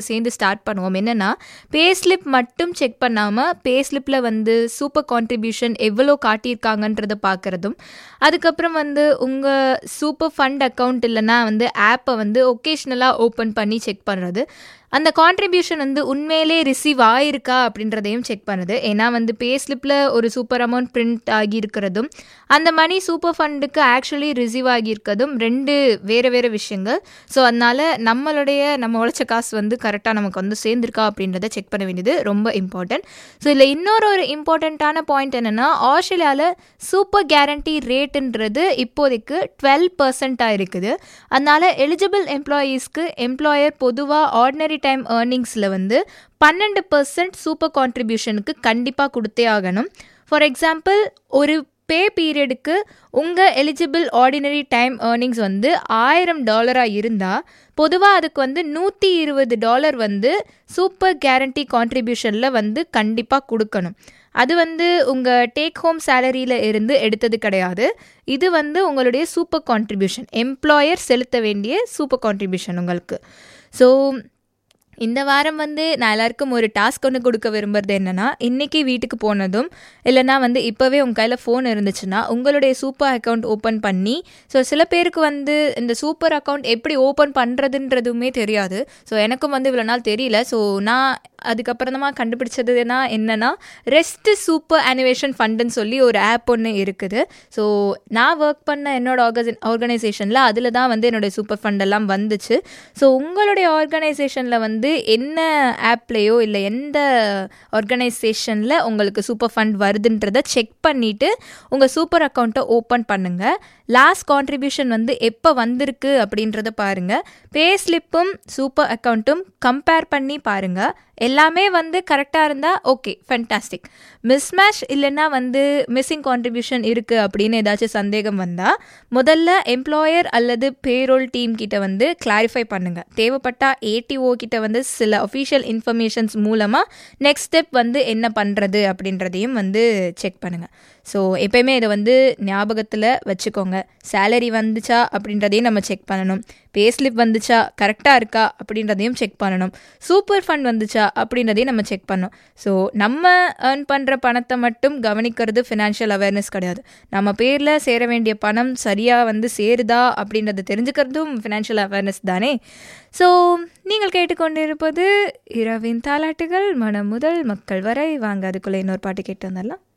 சேர்ந்து ஸ்டார்ட் பண்ணுவோம். என்னென்னா, பே ஸ்லிப் மட்டும் செக் பண்ணாமல் பே ஸ்லிப்பில் வந்து சூப்பர் கான்ட்ரிபியூஷன் எவ்வளோ காட்டியிருக்காங்கன்றதை பார்க்குறதும், அதுக்கப்புறம் வந்து உங்கள் சூப்பர் ஃபண்ட் அக்கௌண்ட் இல்லைன்னா வந்து ஆப்பை வந்து ஒகேஷ்னலாக ஓப்பன் பண்ணி செக் பண்ணுறது, அந்த கான்ட்ரிபியூஷன் வந்து உண்மையிலே ரிசீவ் ஆகிருக்கா அப்படின்றதையும் செக் பண்ணுது. ஏன்னா வந்து பே ஸ்லிப்பில் ஒரு சூப்பர் அமௌண்ட் பிரிண்ட் ஆகியிருக்கிறதும் அந்த மணி சூப்பர் ஃபண்டுக்கு ஆக்சுவலி ரிசீவ் ஆகியிருக்கிறதும் ரெண்டு வேறு வேறு விஷயங்கள். ஸோ அதனால் நம்ம உழைச்ச காசு வந்து கரெக்டாக நமக்கு வந்து சேர்ந்துருக்கா அப்படின்றத செக் பண்ண வேண்டியது ரொம்ப இம்பார்ட்டன்ட். ஸோ இதில் இன்னொரு இம்பார்ட்டண்ட்டான பாயிண்ட் என்னென்னா, ஆஸ்திரேலியாவில் சூப்பர் கேரண்டி ரேட்டுன்றது இப்போதைக்கு 12% இருக்குது. அதனால் எலிஜிபிள் எம்ப்ளாயீஸ்க்கு எம்ப்ளாயர் பொதுவாக ஆர்டினரி டைம் ஏர்னிங்ஸில் வந்து 12% சூப்பர் கான்ட்ரிபியூஷனுக்கு கண்டிப்பாக கொடுத்தே ஆகணும். ஃபார் எக்ஸாம்பிள், ஒரு பே பீரியடுக்கு உங்கள் எலிஜிபிள் ஆர்டினரி டைம் ஏர்னிங்ஸ் வந்து $1000 இருந்தால் பொதுவாக அதுக்கு வந்து $120 வந்து சூப்பர் கேரண்டி கான்ட்ரிபியூஷனில் வந்து கண்டிப்பாக கொடுக்கணும். அது வந்து உங்கள் டேக் ஹோம் சேலரியில் இருந்து எடுத்தது கிடையாது. இது வந்து உங்களுடைய சூப்பர் கான்ட்ரிபியூஷன், எம்ப்ளாயர் செலுத்த வேண்டிய சூப்பர் கான்ட்ரிபியூஷன் உங்களுக்கு. ஸோ இந்த வாரம் வந்து நான் எல்லாருக்கும் ஒரு டாஸ்க் ஒன்று கொடுக்க விரும்புகிறது என்னென்னா, இன்றைக்கி வீட்டுக்கு போனதும் இல்லைனா வந்து இப்போவே உங்கள் கையில் ஃபோன் இருந்துச்சுன்னா உங்களுடைய சூப்பர் அக்கௌண்ட் ஓப்பன் பண்ணி, ஸோ சில பேருக்கு வந்து இந்த சூப்பர் அக்கௌண்ட் எப்படி ஓப்பன் பண்ணுறதுன்றதுமே தெரியாது. ஸோ எனக்கும் வந்து இவ்வளோ நாள் தெரியல. ஸோ நான் அதுக்கப்புறமா கண்டுபிடிச்சதுன்னா என்னென்னா, ரெஸ்ட் சூப்பர் அனிவேஷன் ஃபண்டுன்னு சொல்லி ஒரு ஆப் ஒன்று இருக்குது. ஸோ நான் ஒர்க் பண்ண என்னோடய ஆர்கனைசேஷனில் அதில் தான் வந்து என்னுடைய சூப்பர் ஃபண்டெல்லாம் வந்துச்சு. ஸோ உங்களுடைய ஆர்கனைசேஷனில் வந்து என்ன ஆப்லேயோ இல்லை எந்த ஆர்கனைசேஷனில் உங்களுக்கு சூப்பர் ஃபண்ட் வருதுன்றதை செக் பண்ணிவிட்டு உங்கள் சூப்பர் அக்கௌண்ட்டை ஓப்பன் பண்ணுங்கள். லாஸ்ட் கான்ட்ரிபியூஷன் வந்து எப்போ வந்திருக்கு அப்படின்றத பாருங்கள். பே ஸ்லிப்பும் சூப்பர் அக்கௌண்ட்டும் கம்பேர் பண்ணி பாருங்கள். எல்லாமே வந்து கரெக்டாக இருந்தால் ஓகே, ஃபென்டாஸ்டிக். மிஸ்மேட்ச் இல்லைன்னா வந்து மிஸ்ஸிங் கான்ட்ரிபியூஷன் இருக்குது அப்படின்னு ஏதாச்சும் சந்தேகம் வந்தால் முதல்ல எம்ப்ளாயர் அல்லது பேரோல் டீம் கிட்ட வந்து கிளாரிஃபை பண்ணுங்கள். தேவைப்பட்டால் ஏடிஓ கிட்ட வந்து சில அஃபீஷியல் இன்ஃபர்மேஷன்ஸ் மூலமாக நெக்ஸ்ட் ஸ்டெப் வந்து என்ன பண்ணுறது அப்படின்றதையும் வந்து செக் பண்ணுங்கள். ஸோ எப்போயுமே இதை வந்து ஞாபகத்தில் வச்சுக்கோங்க. சேலரி வந்துச்சா அப்படின்றதையும் நம்ம செக் பண்ணணும். பே ஸ்லிப் வந்துச்சா, கரெக்டாக இருக்கா அப்படின்றதையும் செக் பண்ணணும். சூப்பர் ஃபண்ட் வந்துச்சா அப்படின்றதையும் நம்ம செக் பண்ணணும். ஸோ நம்ம ஏர்ன் பண்ணுற பணத்தை மட்டும் கவனிக்கிறது ஃபினான்ஷியல் அவேர்னஸ் கிடையாது. நம்ம பேரில் சேர வேண்டிய பணம் சரியாக வந்து சேருதா அப்படின்றத தெரிஞ்சுக்கிறதும் ஃபினான்ஷியல் அவேர்னஸ் தானே. ஸோ நீங்கள் கேட்டுக்கொண்டிருப்பது இரவின் தாலாட்டுகள், மனம் முதல் மக்கள் வரை. வாங்க அதுக்குள்ளே இன்னொரு பாட்டு கேட்டு வந்துடலாம்.